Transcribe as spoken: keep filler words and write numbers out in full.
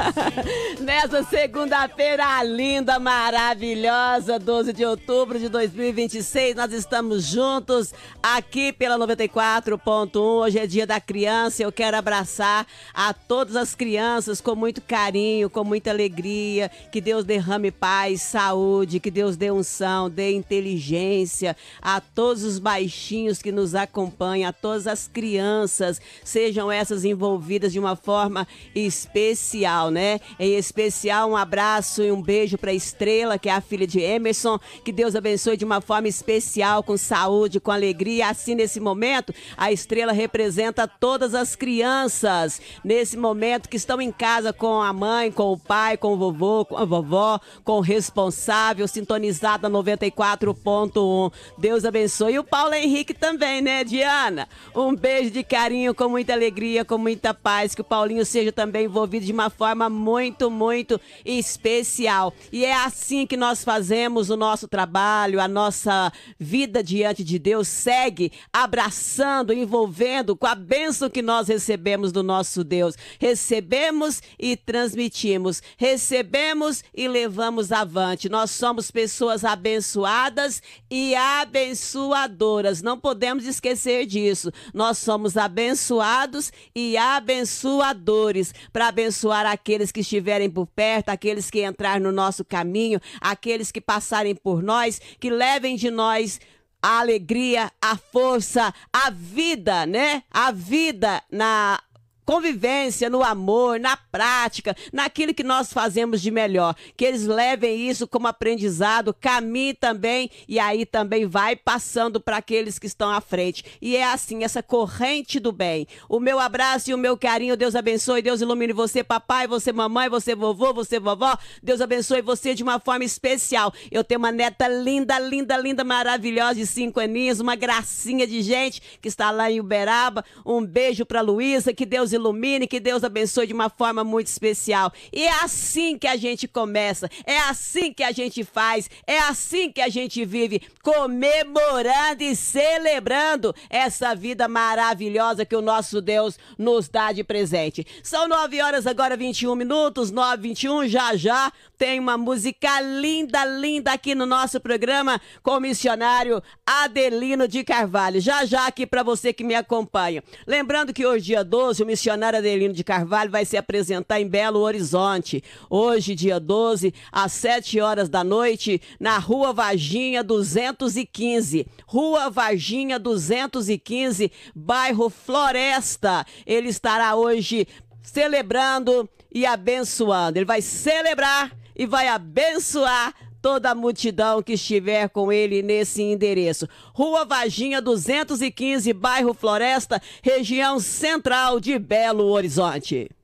Nessa segunda-feira linda, maravilhosa, doze de outubro de dois mil e vinte e seis, nós estamos juntos aqui pela noventa e quatro ponto um. Hoje é dia da criança. Eu quero abraçar a todas as crianças com muito carinho, com muita alegria. Que Deus derrame paz, saúde, que Deus dê unção, dê inteligência a todos os baixinhos que nos acompanham, a todas as crianças, sejam essas envolvidas de uma forma especial, né? Em especial, um abraço e um beijo para Estrela, que é a filha de Emerson. Que Deus abençoe de uma forma especial, com saúde, com alegria. Assim, nesse momento, a Estrela representa todas as crianças, nesse momento, que estão em casa com a mãe, com o pai, com o vovô, com a vovó, com o responsável, sintonizado na noventa e quatro ponto um. Deus abençoe. E o Paulo Henrique também, né, Diana? Um beijo de carinho, com muita alegria, com muita paz. Que o Paulinho seja também envolvido de uma forma muito, muito especial. E é assim que nós fazemos o nosso trabalho, a nossa vida diante de Deus segue abraçando, envolvendo com a bênção que nós recebemos do nosso Deus. Recebemos e transmitimos, recebemos e levamos avante. Nós somos pessoas abençoadas e abençoadoras. Não podemos esquecer disso. Nós somos abençoados e abençoadores, para abençoar aqueles que estiverem por perto, aqueles que entrarem no nosso caminho, aqueles que passarem por nós, que levem de nós a alegria, a força, a vida, né? A vida na convivência, no amor, na prática, naquilo que nós fazemos de melhor. Que eles levem isso como aprendizado, caminhem também, e aí também vai passando para aqueles que estão à frente. E é assim, essa corrente do bem. O meu abraço e o meu carinho, Deus abençoe, Deus ilumine você, papai, você mamãe, você vovô, você vovó. Deus abençoe você de uma forma especial. Eu tenho uma neta linda, linda, linda, maravilhosa, de cinco aninhos, uma gracinha de gente que está lá em Uberaba. Um beijo para Luísa, que Deus ilumine, que Deus abençoe de uma forma muito especial. E é assim que a gente começa, é assim que a gente faz, é assim que a gente vive, comemorando e celebrando essa vida maravilhosa que o nosso Deus nos dá de presente. São nove horas agora, vinte e um minutos, nove e vinte e um, já já tem uma música linda, linda aqui no nosso programa com o missionário Adelino de Carvalho. Já já aqui para você que me acompanha. Lembrando que hoje, dia doze, o missionário Adelino de Carvalho vai se apresentar em Belo Horizonte. Hoje, dia doze, às sete horas da noite, na Rua Varginha duzentos e quinze. Rua Varginha duzentos e quinze, bairro Floresta. Ele estará hoje celebrando e abençoando. Ele vai celebrar e vai abençoar toda a multidão que estiver com ele nesse endereço. Rua Varginha duzentos e quinze, bairro Floresta, região central de Belo Horizonte.